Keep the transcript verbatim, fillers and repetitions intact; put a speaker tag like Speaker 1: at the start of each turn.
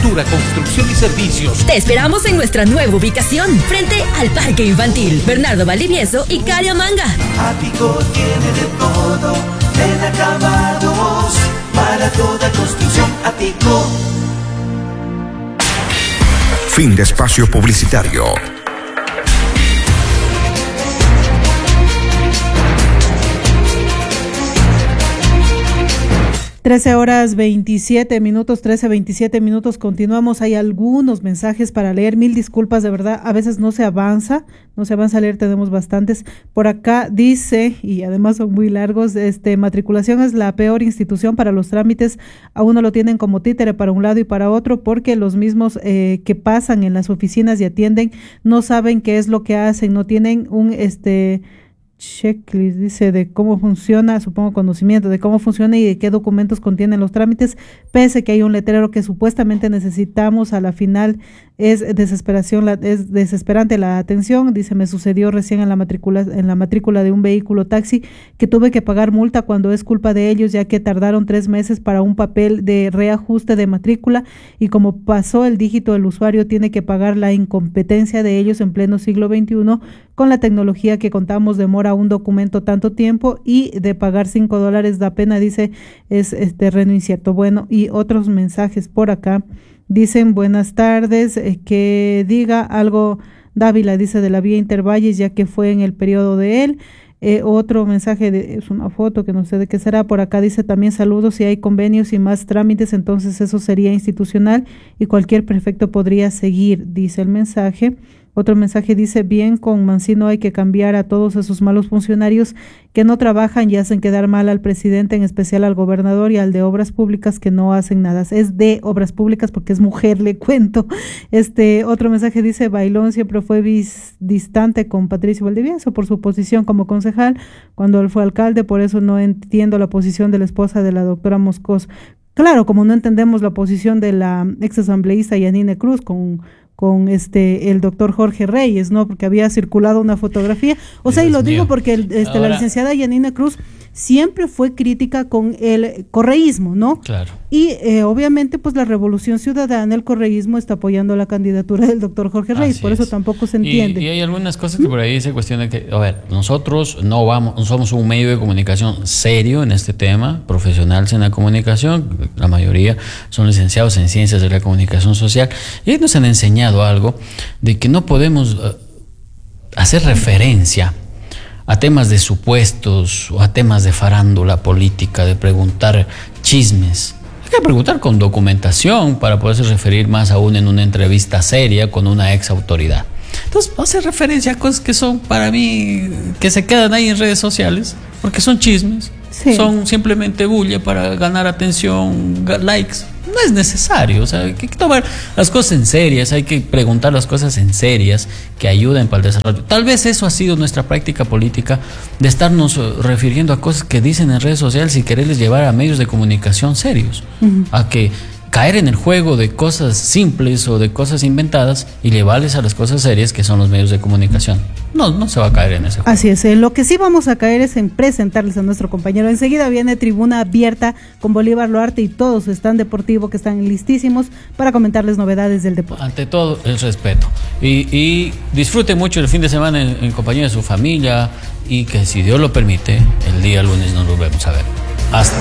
Speaker 1: arquitectura, construcción y servicios.
Speaker 2: Te esperamos en nuestra nueva ubicación, frente al Parque Infantil Bernardo Valdivieso y Cariamanga.
Speaker 3: Ático tiene de todo, en acabados, para toda construcción. Ático.
Speaker 4: Fin de espacio publicitario.
Speaker 5: trece horas veintisiete minutos, trece veintisiete minutos, continuamos. Hay algunos mensajes para leer, mil disculpas, de verdad, a veces no se avanza, no se avanza a leer, tenemos bastantes. Por acá dice, y además son muy largos, este matriculación es la peor institución para los trámites, a uno lo tienen como títere para un lado y para otro, porque los mismos eh, que pasan en las oficinas y atienden no saben qué es lo que hacen, no tienen un este... checklist, dice, de cómo funciona, supongo conocimiento de cómo funciona y de qué documentos contienen los trámites, pese que hay un letrero que supuestamente necesitamos, a la final es desesperación, la, es desesperante la atención. Dice, me sucedió recién en la matrícula, en la matrícula de un vehículo taxi, que tuve que pagar multa cuando es culpa de ellos, ya que tardaron tres meses para un papel de reajuste de matrícula, y como pasó el dígito del usuario, tiene que pagar la incompetencia de ellos en pleno siglo veintiuno. Con la tecnología que contamos, demora un documento tanto tiempo, y de pagar cinco dólares da pena, dice, es es terreno incierto. Bueno, y otros mensajes por acá. Dicen, buenas tardes, eh, que diga algo Dávila, dice, de la vía Intervalles, ya que fue en el periodo de él. Eh, otro mensaje, de, es una foto que no sé de qué será, por acá dice también, saludos, si hay convenios y más trámites, entonces eso sería institucional y cualquier prefecto podría seguir, dice el mensaje. Otro mensaje dice, bien, con Mancino hay que cambiar a todos esos malos funcionarios que no trabajan y hacen quedar mal al presidente, en especial al gobernador y al de obras públicas, que no hacen nada. Es de obras públicas porque es mujer, le cuento. Este otro mensaje dice, Bailón siempre fue bis, distante con Patricio Valdivieso por su posición como concejal cuando él fue alcalde, por eso no entiendo la posición de la esposa de la doctora Moscoso. Claro, como no entendemos la posición de la ex asambleísta Yanine Cruz con con este el doctor Jorge Reyes, ¿no? Porque había circulado una fotografía. O sea, Dios y lo mío. Digo porque el, este, Ahora, la licenciada Yanine Cruz siempre fue crítica con el correísmo, ¿no?
Speaker 6: Claro.
Speaker 5: Y eh, obviamente, pues la Revolución Ciudadana, el correísmo está apoyando la candidatura del doctor Jorge Reyes, Así por es. Eso tampoco se entiende.
Speaker 6: Y, y hay algunas cosas que por ahí se cuestionan que, a ver, nosotros no vamos, no somos un medio de comunicación serio en este tema, profesionales en la comunicación, la mayoría son licenciados en ciencias de la comunicación social, y nos han enseñado algo de que no podemos uh, hacer referencia a temas de supuestos o a temas de farándula política, de preguntar chismes. Hay que preguntar con documentación para poderse referir más aún en una entrevista seria con una ex autoridad. Entonces, no hacer referencia a cosas que son para mí, que se quedan ahí en redes sociales, porque son chismes, sí. Son simplemente bulla para ganar atención, likes. No es necesario, o sea, hay que tomar las cosas en serias, hay que preguntar las cosas en serias que ayuden para el desarrollo. Tal vez eso ha sido nuestra práctica política, de estarnos refiriendo a cosas que dicen en redes sociales y quererles llevar a medios de comunicación serios, uh-huh. a que caer en el juego de cosas simples o de cosas inventadas y llevarles a las cosas serias que son los medios de comunicación. No, no se va a caer en ese juego.
Speaker 5: Así es, eh, lo que sí vamos a caer es en presentarles a nuestro compañero. Enseguida viene Tribuna Abierta con Bolívar Loarte y todo su stand deportivo, que están listísimos para comentarles novedades del deporte.
Speaker 6: Ante todo, el respeto. Y, y disfrute mucho el fin de semana en, en compañía de su familia, y que si Dios lo permite, el día lunes nos volvemos a ver. Hasta.